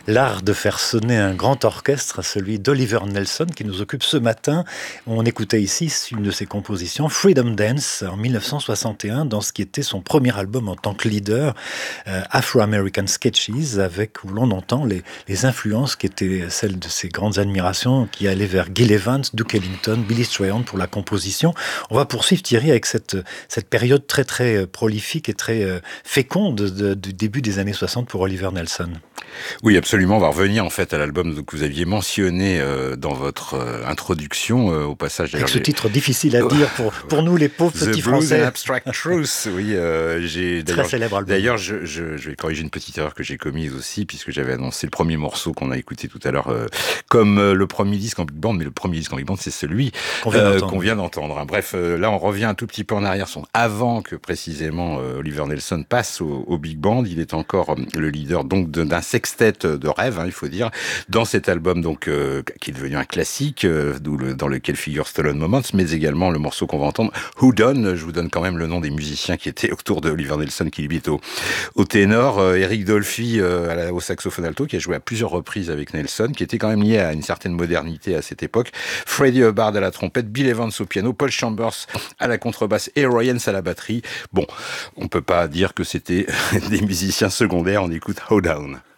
L'art de faire sonner un grand orchestre, celui d'Oliver Nelson, qui nous occupe ce matin. On écoutait ici une de ses compositions, Freedom Dance, en 1961, dans ce qui était son premier album en tant que leader, Afro-American Sketches, avec où l'on entend les influences qui étaient celles de ses grandes admirations, qui allaient vers Gil Evans, Duke Ellington, Billy Strayhorn pour la composition. On va poursuivre, Thierry, avec cette période très très prolifique et très féconde du début des années 60 pour Oliver Nelson. Oui, absolument. On va revenir en fait à l'album que vous aviez mentionné dans votre introduction au passage. Avec ce titre difficile à dire pour nous les pauvres petits Français. The Blues and Abstract Truth. Oui, très célèbre album. D'ailleurs, je vais corriger une petite erreur que j'ai commise aussi, puisque j'avais annoncé le premier morceau qu'on a écouté tout à l'heure comme le premier disque en big band, mais le premier disque en big band, c'est celui qu'on vient d'entendre. Bref, là, on revient un tout petit peu en arrière, avant que précisément Oliver Nelson passe au big band. Il est encore le leader donc d'un sextet de rêve, il faut dire, dans cet album donc qui est devenu un classique, dans lequel figure Stolen Moments, mais également le morceau qu'on va entendre, Who Done. Je vous donne quand même le nom des musiciens qui étaient autour de Oliver Nelson, qui lui est au ténor, Eric Dolphy au saxophone alto, qui a joué à plusieurs reprises avec Nelson, qui était quand même lié à une certaine modernité à cette époque, Freddie Hubbard à la trompette, Bill Evans au piano, Paul Chambers à la contrebasse et Roy Haynes à la batterie. Bon, on peut pas dire que c'était des musiciens secondaires. On écoute How Down.